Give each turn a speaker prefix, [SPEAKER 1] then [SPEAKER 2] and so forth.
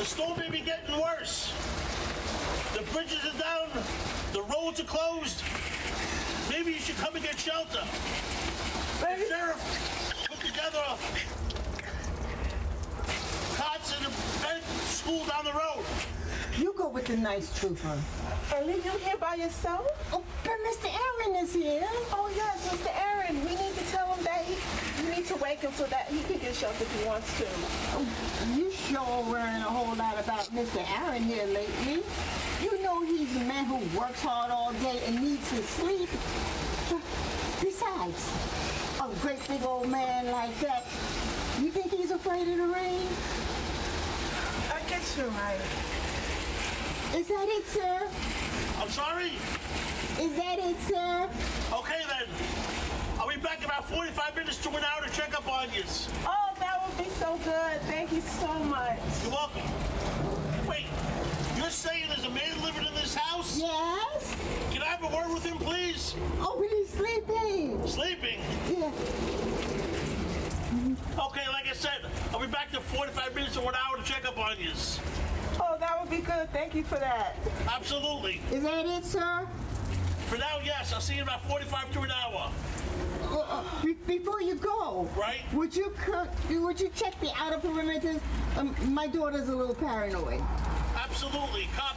[SPEAKER 1] The storm may be getting worse. The bridges are down. The roads are closed. Maybe you should come and get shelter. The sheriff put together cots in a bed school down the road.
[SPEAKER 2] You go with the nice trooper.
[SPEAKER 3] Ellie, you here by yourself?
[SPEAKER 2] Oh, but Mr. Aaron is here.
[SPEAKER 3] Oh yes, Mr. Aaron. We need to tell him that you need to wake him so that he can get shelter if he wants to.
[SPEAKER 2] Oh, you sure worrying a whole lot about Mr. Aaron here lately. You know he's a man who works hard all day and needs his sleep. Besides, a great big old man like that, you think he's afraid of the rain?
[SPEAKER 3] I guess you're right.
[SPEAKER 2] Is that it, sir?
[SPEAKER 1] I'm sorry?
[SPEAKER 2] Is that it, sir?
[SPEAKER 1] Okay then. I'll be back in about 45 minutes to an hour to check up on you.
[SPEAKER 3] Oh, that would be so good. Thank you so much.
[SPEAKER 1] You're welcome. Wait, you're saying there's a man living in this house?
[SPEAKER 2] Yes?
[SPEAKER 1] Can I have a word with him, please?
[SPEAKER 2] Oh, but he's sleeping.
[SPEAKER 1] Sleeping?
[SPEAKER 2] Yeah.
[SPEAKER 1] Okay, like I said, I'll be back in 45 minutes to an hour to check up on you.
[SPEAKER 3] Oh, that would be good. Thank you for that.
[SPEAKER 1] Absolutely.
[SPEAKER 2] Is that it, sir?
[SPEAKER 1] For now, yes. I'll see you in about 45 to an hour.
[SPEAKER 2] Before you go,
[SPEAKER 1] Right.
[SPEAKER 2] Would you check the outer perimeters? My daughter's a little paranoid.
[SPEAKER 1] Absolutely.